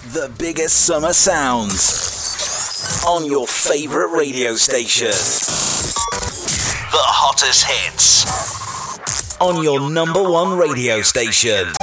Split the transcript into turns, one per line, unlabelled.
The biggest summer sounds on your favorite radio station. The hottest hits on your number one radio station.